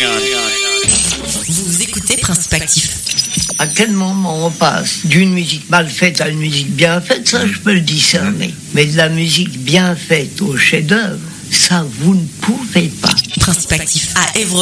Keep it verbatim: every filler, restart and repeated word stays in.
Vous écoutez Principe Actif. À quel moment on passe d'une musique mal faite à une musique bien faite, ça je peux le discerner. Mais de la musique bien faite au chef-d'œuvre, ça vous ne pouvez pas. Principe Actif à Évreux.